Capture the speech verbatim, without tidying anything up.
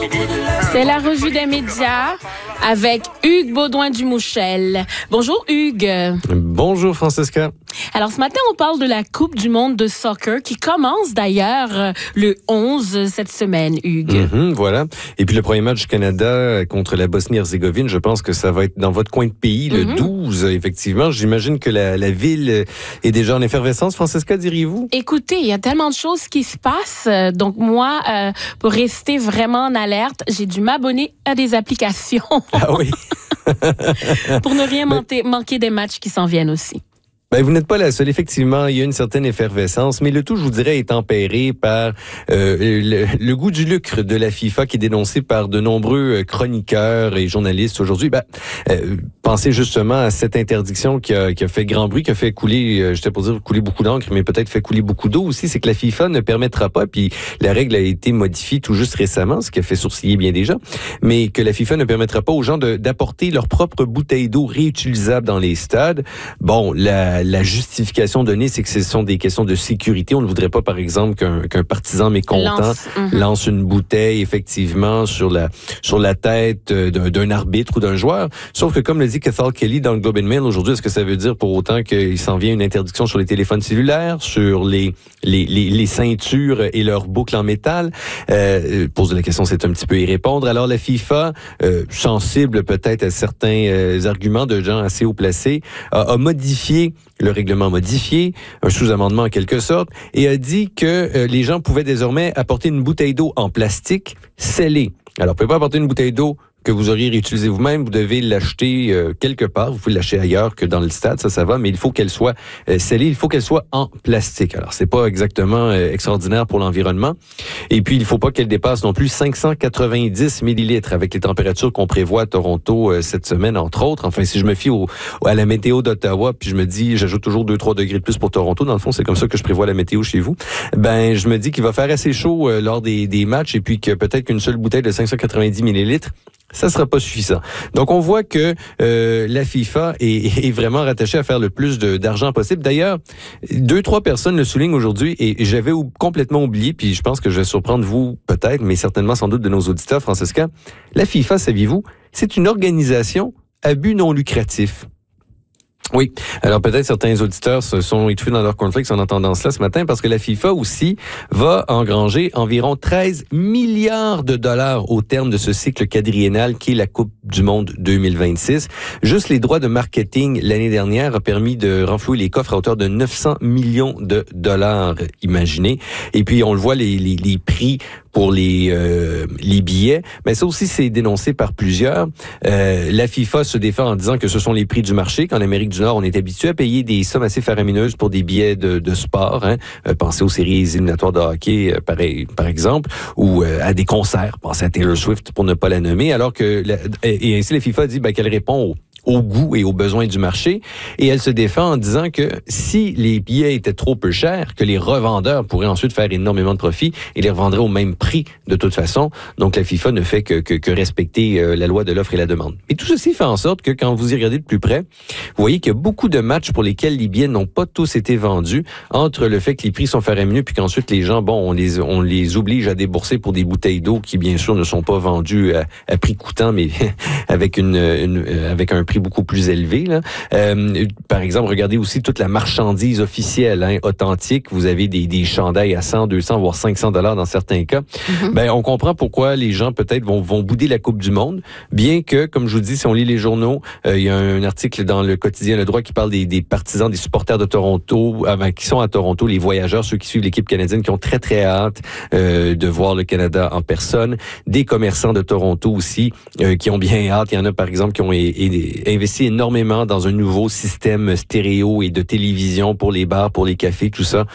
C'est la revue des médias avec Hugues Baudouin-Dumouchel. Bonjour Hugues. Bonjour Francesca. Alors ce matin, on parle de la Coupe du monde de soccer qui commence d'ailleurs le onze cette semaine, Hugues. Mm-hmm, voilà. Et puis le premier match du Canada contre la Bosnie-Herzégovine, je pense que ça va être dans votre coin de pays, le mm-hmm. douze, effectivement. J'imagine que la, la ville est déjà en effervescence. Francesca, diriez-vous? Écoutez, il y a tellement de choses qui se passent. Donc moi, euh, pour rester vraiment en alerte, j'ai dû m'abonner à des applications. Ah oui? Pour ne rien manquer, manquer des matchs qui s'en viennent aussi. Ben, vous n'êtes pas la seule. Effectivement, il y a une certaine effervescence, mais le tout, je vous dirais, est tempéré par euh, le, le goût du lucre de la FIFA qui est dénoncé par de nombreux chroniqueurs et journalistes aujourd'hui. Ben, euh, pensez justement à cette interdiction qui a, qui a fait grand bruit, qui a fait couler, euh, j'étais pour dire couler beaucoup d'encre, mais peut-être fait couler beaucoup d'eau aussi, c'est que la FIFA ne permettra pas, puis la règle a été modifiée tout juste récemment, ce qui a fait sourciller bien des gens, mais que la FIFA ne permettra pas aux gens de, d'apporter leur propre bouteille d'eau réutilisable dans les stades. Bon, la La justification donnée, c'est que ce sont des questions de sécurité. On ne voudrait pas, par exemple, qu'un, qu'un partisan mécontent lance, mm-hmm. lance une bouteille, effectivement, sur la sur la tête d'un, d'un arbitre ou d'un joueur. Sauf que, comme le dit Cathal Kelly dans le Globe and Mail aujourd'hui, est-ce que ça veut dire pour autant qu'il s'en vient une interdiction sur les téléphones cellulaires, sur les les, les, les ceintures et leurs boucles en métal? Euh, poser la question, c'est un petit peu y répondre. Alors, la FIFA, euh, sensible peut-être à certains euh, arguments de gens assez haut placés, a, a modifié le règlement modifié, un sous-amendement en quelque sorte, et a dit que euh, les gens pouvaient désormais apporter une bouteille d'eau en plastique scellée. Alors, vous pouvez pas apporter une bouteille d'eau que vous auriez réutilisé vous-même, vous devez l'acheter euh, quelque part. Vous pouvez l'acheter ailleurs que dans le stade, ça, ça va, mais il faut qu'elle soit euh, scellée, il faut qu'elle soit en plastique. Alors, c'est pas exactement euh, extraordinaire pour l'environnement. Et puis, il faut pas qu'elle dépasse non plus cinq cent quatre-vingt-dix millilitres avec les températures qu'on prévoit à Toronto euh, cette semaine, entre autres. Enfin, si je me fie au, à la météo d'Ottawa, puis je me dis, j'ajoute toujours deux trois degrés de plus pour Toronto, dans le fond, c'est comme ça que je prévois la météo chez vous, ben, je me dis qu'il va faire assez chaud euh, lors des, des matchs et puis que peut-être qu'une seule bouteille de cinq cent quatre-vingt-dix millilitres, ça sera pas suffisant. Donc, on voit que euh, la FIFA est, est vraiment rattachée à faire le plus de, d'argent possible. D'ailleurs, deux, trois personnes le soulignent aujourd'hui et j'avais ou, complètement oublié, puis je pense que je vais surprendre vous peut-être, mais certainement sans doute de nos auditeurs, Francesca. La FIFA, saviez-vous, c'est une organisation à but non lucratif. Oui. Alors peut-être certains auditeurs se sont étouffés dans leur cornflakes en entendant cela ce matin parce que la FIFA aussi va engranger environ treize milliards de dollars au terme de ce cycle quadriennal qui est la Coupe du monde deux mille vingt-six. Juste les droits de marketing l'année dernière a permis de renflouer les coffres à hauteur de neuf cents millions de dollars, imaginez. Et puis on le voit, les, les, les prix pour les euh, les billets, mais ça aussi c'est dénoncé par plusieurs. Euh, la FIFA se défend en disant que ce sont les prix du marché. Qu'en Amérique du Nord, on est habitué à payer des sommes assez faramineuses pour des billets de, de sport. Hein. Euh, pensez aux séries éliminatoires de hockey, euh, pareil, par exemple, ou euh, à des concerts. Pensez à Taylor Swift pour ne pas la nommer. Alors que la, et ainsi la FIFA dit ben, qu'elle répond au au goût et aux besoins du marché. Et elle se défend en disant que si les billets étaient trop peu chers, que les revendeurs pourraient ensuite faire énormément de profit et les revendraient au même prix de toute façon. Donc la FIFA ne fait que, que, que respecter euh, la loi de l'offre et la demande. Et tout ceci fait en sorte que quand vous y regardez de plus près, vous voyez qu'il y a beaucoup de matchs pour lesquels les billets n'ont pas tous été vendus, entre le fait que les prix sont faramineux puis qu'ensuite les gens, bon, on les, on les oblige à débourser pour des bouteilles d'eau qui bien sûr ne sont pas vendues à, à prix coûtant, mais avec une, une avec un prix beaucoup plus élevé. Là. Euh, par exemple, regardez aussi toute la marchandise officielle, hein, authentique. Vous avez des, des chandails à cent, deux cents, voire cinq cents dollars dans certains cas. Mm-hmm. Ben, on comprend pourquoi les gens peut-être vont, vont bouder la Coupe du monde, bien que, comme je vous dis, si on lit les journaux, euh, il y a un article dans le quotidien Le Droit qui parle des, des partisans, des supporters de Toronto, euh, ben, qui sont à Toronto, les voyageurs, ceux qui suivent l'équipe canadienne, qui ont très, très hâte euh, de voir le Canada en personne. Des commerçants de Toronto aussi, euh, qui ont bien hâte. Il y en a, par exemple, qui ont é- é- investi énormément dans un nouveau système stéréo et de télévision pour les bars, pour les cafés, tout ça.